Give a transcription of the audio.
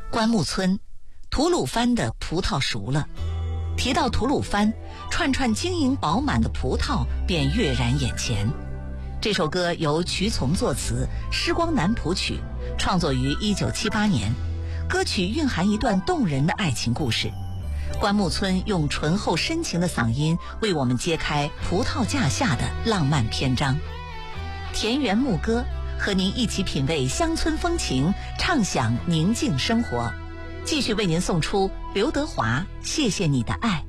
关木村，吐鲁番的葡萄熟了。提到吐鲁番，串串晶莹饱满的葡萄便跃然眼前。这首歌由瞿从作词，施光南谱曲，创作于1978年。歌曲蕴含一段动人的爱情故事。关木村用醇厚深情的嗓音为我们揭开葡萄架下的浪漫篇章。田园牧歌，和您一起品味乡村风情，畅享宁静生活。继续为您送出刘德华《谢谢你的爱》。